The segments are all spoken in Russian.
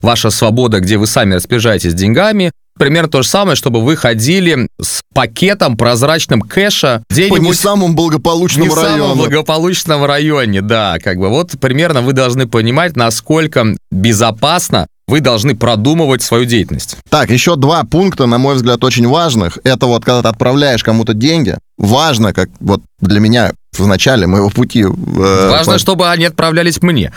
ваша свобода, где вы сами распоряжаетесь деньгами. Примерно то же самое, чтобы вы ходили с пакетом прозрачным кэша где-нибудь... По не самому благополучному району. Не самом благополучном районе, да. Вот примерно вы должны понимать, насколько безопасно вы должны продумывать свою деятельность. Так, еще 2 пункта, на мой взгляд, очень важных. Это вот, когда ты отправляешь кому-то деньги, важно, как вот для меня в начале моего пути... Важно, чтобы они отправлялись мне.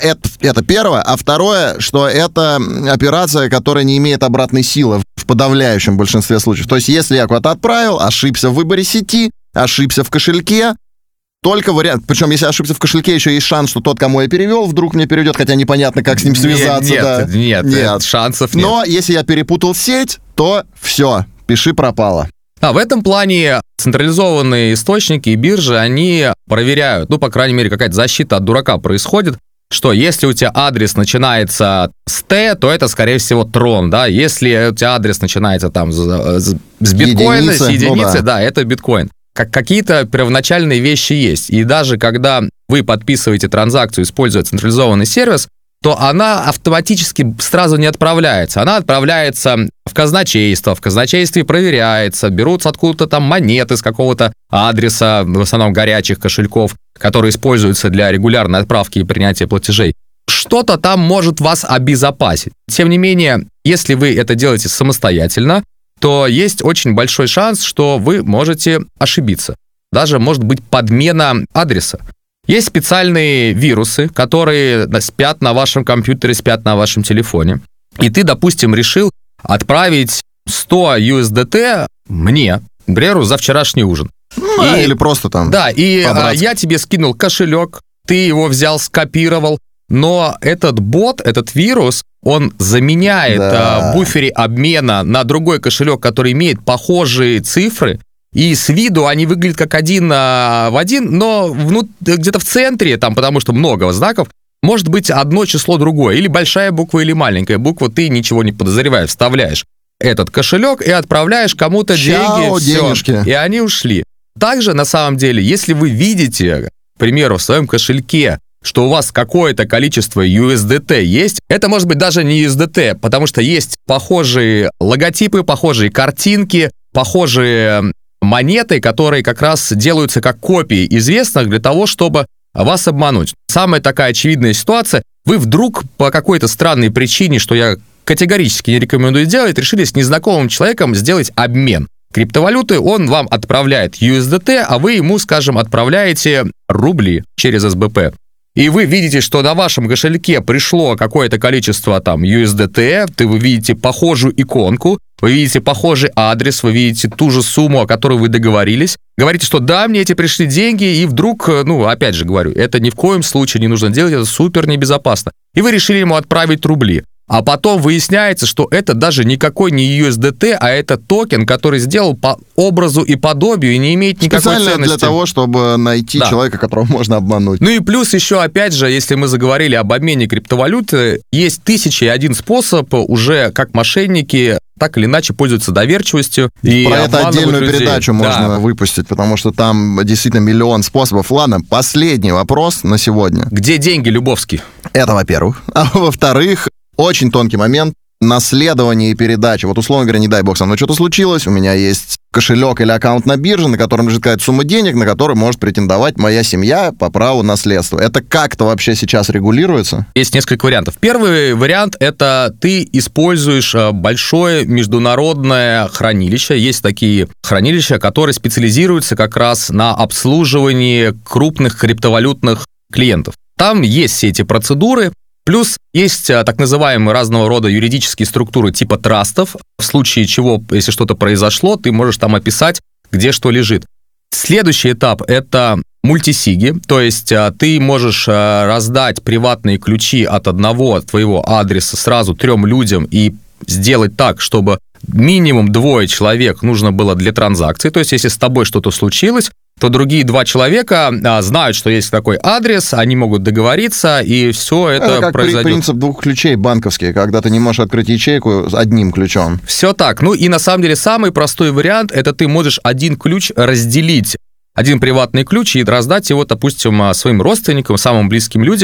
Это первое. А второе, что это операция, которая не имеет обратной силы в подавляющем большинстве случаев. То есть, если я куда-то отправил, ошибся в выборе сети, ошибся в кошельке, только вариант, причем если ошибся в кошельке, еще есть шанс, что тот, кому я перевел, вдруг мне переведет, хотя непонятно, как с ним связаться. Нет, шансов нет. Но если я перепутал сеть, то все, пиши пропало. В этом плане централизованные источники и биржи, они проверяют, по крайней мере, какая-то защита от дурака происходит, что если у тебя адрес начинается с Т, то это, скорее всего, трон, да, если у тебя адрес начинается там с биткоина, с единицы, да, это биткоин. Какие-то первоначальные вещи есть. И даже когда вы подписываете транзакцию, используя централизованный сервис, то она автоматически сразу не отправляется. Она отправляется в казначейство. В казначействе проверяется, берутся откуда-то там монеты с какого-то адреса, в основном горячих кошельков, которые используются для регулярной отправки и принятия платежей. Что-то там может вас обезопасить. Тем не менее, если вы это делаете самостоятельно, то есть очень большой шанс, что вы можете ошибиться. Даже может быть подмена адреса. Есть специальные вирусы, которые спят на вашем компьютере, спят на вашем телефоне. И ты, допустим, решил отправить 100 USDT мне, к примеру, за вчерашний ужин. Или просто там. Да, и я тебе скинул кошелек, ты его взял, скопировал, но этот бот, этот вирус, он заменяет в буфере обмена на другой кошелек, который имеет похожие цифры, и с виду они выглядят как один в один, но где-то в центре, там, потому что много знаков, может быть одно число другое, или большая буква, или маленькая буква, ты ничего не подозреваешь, вставляешь этот кошелек и отправляешь кому-то деньги, денежки. И они ушли. Также, на самом деле, если вы видите, к примеру, в своем кошельке, что у вас какое-то количество USDT есть, это может быть даже не USDT, потому что есть похожие логотипы, похожие картинки, похожие монеты, которые как раз делаются как копии известных для того, чтобы вас обмануть. Самая такая очевидная ситуация, вы вдруг по какой-то странной причине, что я категорически не рекомендую делать, решили с незнакомым человеком сделать обмен криптовалюты, он вам отправляет USDT, а вы ему, скажем, отправляете рубли через СБП. И вы видите, что на вашем кошельке пришло какое-то количество там USDT, вы видите похожую иконку, вы видите похожий адрес, вы видите ту же сумму, о которой вы договорились. Говорите, что да, мне эти пришли деньги, и вдруг, опять же говорю, это ни в коем случае не нужно делать, это супер небезопасно. И вы решили ему отправить рубли. А потом выясняется, что это даже никакой не USDT, а это токен, который сделал по образу и подобию и не имеет никакой ценности. Специально для того, чтобы найти человека, которого можно обмануть. И плюс еще, опять же, если мы заговорили об обмене криптовалюты, есть 1001 способ уже, как мошенники так или иначе пользуются доверчивостью. И про это отдельную передачу можно выпустить, потому что там действительно миллион способов. Ладно, последний вопрос на сегодня. Где деньги, Любовский? Это во-первых. А во-вторых, очень тонкий момент — наследование и передача. Вот, условно говоря, не дай бог, со мной что-то случилось, у меня есть кошелек или аккаунт на бирже, на котором лежит какая-то сумма денег, на которую может претендовать моя семья по праву наследства. Это как-то вообще сейчас регулируется? Есть несколько вариантов. Первый вариант — это ты используешь большое международное хранилище. Есть такие хранилища, которые специализируются как раз на обслуживании крупных криптовалютных клиентов. Там есть все эти процедуры. Плюс есть так называемые разного рода юридические структуры типа трастов, в случае чего, если что-то произошло, ты можешь там описать, где что лежит. Следующий этап — это мультисиги, то есть ты можешь раздать приватные ключи от одного твоего адреса сразу 3 людям и сделать так, чтобы минимум 2 человек нужно было для транзакции, то есть если с тобой что-то случилось, то другие 2 человека знают, что есть такой адрес, они могут договориться, и все это как произойдет. Принцип 2 ключей банковских, когда ты не можешь открыть ячейку с одним ключом. Все так. И на самом деле самый простой вариант — это ты можешь один ключ разделить, один приватный ключ, и раздать его, допустим, своим родственникам, самым близким людям.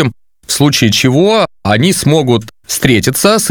в случае чего они смогут встретиться с